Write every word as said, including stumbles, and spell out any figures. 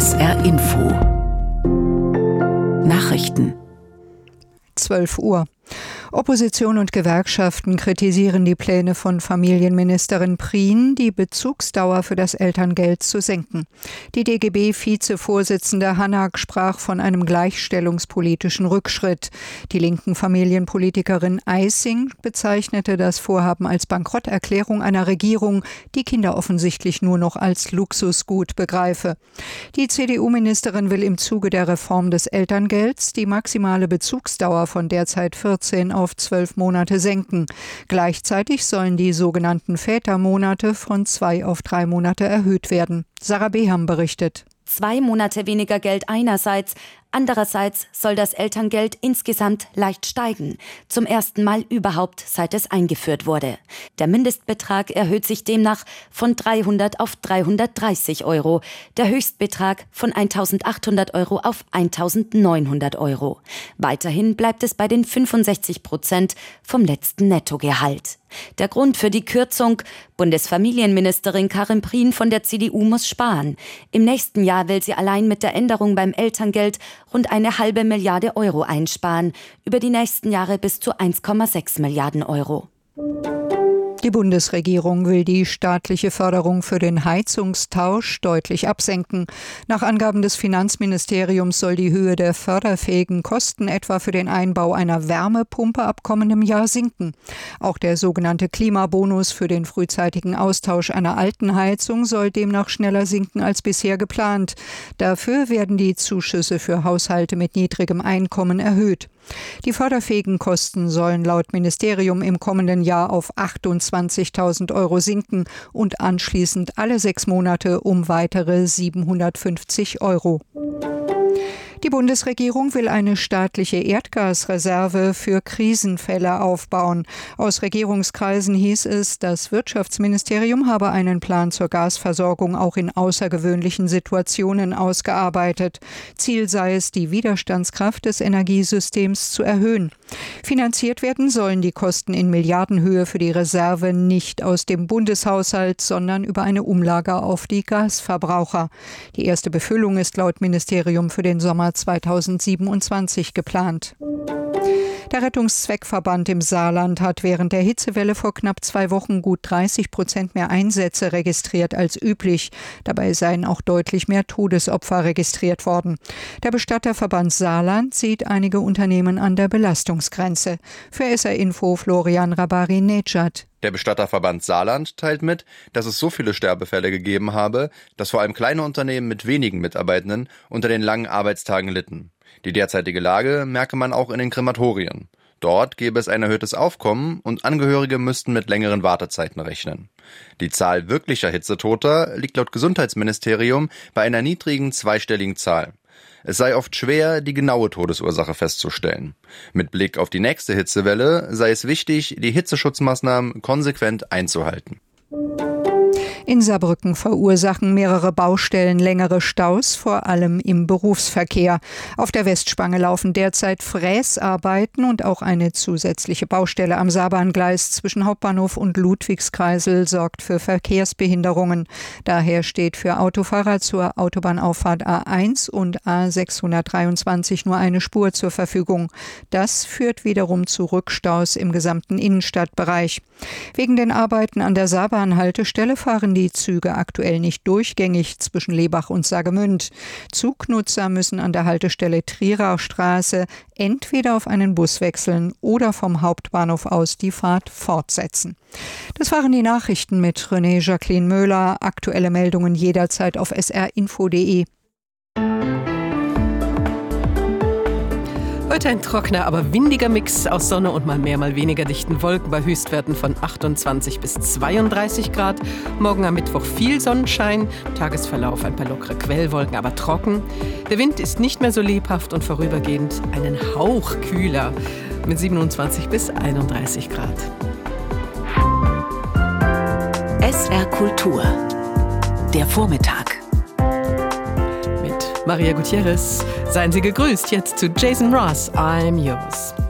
S R Info Nachrichten zwölf Uhr. Opposition und Gewerkschaften kritisieren die Pläne von Familienministerin Prien, die Bezugsdauer für das Elterngeld zu senken. Die D G B-Vizevorsitzende Hanak sprach von einem gleichstellungspolitischen Rückschritt. Die linken Familienpolitikerin Eissing bezeichnete das Vorhaben als Bankrotterklärung einer Regierung, die Kinder offensichtlich nur noch als Luxusgut begreife. Die C D U-Ministerin will im Zuge der Reform des Elterngelds die maximale Bezugsdauer von derzeit vierzehn auf zwölf Monate senken. Gleichzeitig sollen die sogenannten Vätermonate von zwei auf drei Monate erhöht werden. Sarah Beham berichtet. Zwei Monate weniger Geld einerseits, andererseits soll das Elterngeld insgesamt leicht steigen. Zum ersten Mal überhaupt, seit es eingeführt wurde. Der Mindestbetrag erhöht sich demnach von dreihundert auf dreihundertdreißig Euro. Der Höchstbetrag von eintausendachthundert Euro auf eintausendneunhundert Euro. Weiterhin bleibt es bei den fünfundsechzig Prozent vom letzten Nettogehalt. Der Grund für die Kürzung: Bundesfamilienministerin Karin Prien von der C D U muss sparen. Im nächsten Jahr will sie allein mit der Änderung beim Elterngeld rund eine halbe Milliarde Euro einsparen, über die nächsten Jahre bis zu eins Komma sechs Milliarden Euro. Die Bundesregierung will die staatliche Förderung für den Heizungstausch deutlich absenken. Nach Angaben des Finanzministeriums soll die Höhe der förderfähigen Kosten etwa für den Einbau einer Wärmepumpe ab kommendem Jahr sinken. Auch der sogenannte Klimabonus für den frühzeitigen Austausch einer alten Heizung soll demnach schneller sinken als bisher geplant. Dafür werden die Zuschüsse für Haushalte mit niedrigem Einkommen erhöht. Die förderfähigen Kosten sollen laut Ministerium im kommenden Jahr auf achtundzwanzigtausend Euro sinken und anschließend alle sechs Monate um weitere siebenhundertfünfzig Euro. Die Bundesregierung will eine staatliche Erdgasreserve für Krisenfälle aufbauen. Aus Regierungskreisen hieß es, das Wirtschaftsministerium habe einen Plan zur Gasversorgung auch in außergewöhnlichen Situationen ausgearbeitet. Ziel sei es, die Widerstandskraft des Energiesystems zu erhöhen. Finanziert werden sollen die Kosten in Milliardenhöhe für die Reserve nicht aus dem Bundeshaushalt, sondern über eine Umlage auf die Gasverbraucher. Die erste Befüllung ist laut Ministerium für den Sommer zweitausendsiebenundzwanzig geplant. Der Rettungszweckverband im Saarland hat während der Hitzewelle vor knapp zwei Wochen gut dreißig Prozent mehr Einsätze registriert als üblich. Dabei seien auch deutlich mehr Todesopfer registriert worden. Der Bestatterverband Saarland sieht einige Unternehmen an der Belastungsgrenze. Für S R Info Florian Rabari-Nejad. Der Bestatterverband Saarland teilt mit, dass es so viele Sterbefälle gegeben habe, dass vor allem kleine Unternehmen mit wenigen Mitarbeitenden unter den langen Arbeitstagen litten. Die derzeitige Lage merke man auch in den Krematorien. Dort gäbe es ein erhöhtes Aufkommen und Angehörige müssten mit längeren Wartezeiten rechnen. Die Zahl wirklicher Hitzetoter liegt laut Gesundheitsministerium bei einer niedrigen zweistelligen Zahl. Es sei oft schwer, die genaue Todesursache festzustellen. Mit Blick auf die nächste Hitzewelle sei es wichtig, die Hitzeschutzmaßnahmen konsequent einzuhalten. In Saarbrücken verursachen mehrere Baustellen längere Staus, vor allem im Berufsverkehr. Auf der Westspange laufen derzeit Fräsarbeiten und auch eine zusätzliche Baustelle am Saarbahngleis zwischen Hauptbahnhof und Ludwigskreisel sorgt für Verkehrsbehinderungen. Daher steht für Autofahrer zur Autobahnauffahrt A eins und A sechshundertdreiundzwanzig nur eine Spur zur Verfügung. Das führt wiederum zu Rückstaus im gesamten Innenstadtbereich. Wegen den Arbeiten an der Saarbahn-Haltestelle fahren die Züge aktuell nicht durchgängig zwischen Lebach und Saargemünd. Zugnutzer müssen an der Haltestelle Trierer Straße entweder auf einen Bus wechseln oder vom Hauptbahnhof aus die Fahrt fortsetzen. Das waren die Nachrichten mit René Jacqueline Möhler. Aktuelle Meldungen jederzeit auf s r info punkt d e. Heute ein trockener, aber windiger Mix aus Sonne und mal mehr, mal weniger dichten Wolken bei Höchstwerten von achtundzwanzig bis zweiunddreißig Grad. Morgen am Mittwoch viel Sonnenschein, Tagesverlauf ein paar lockere Quellwolken, aber trocken. Der Wind ist nicht mehr so lebhaft und vorübergehend einen Hauch kühler mit siebenundzwanzig bis einunddreißig Grad. S R Kultur. Der Vormittag. Maria Gutierrez. Seien Sie gegrüßt jetzt zu Jason Ross, I'm Yours.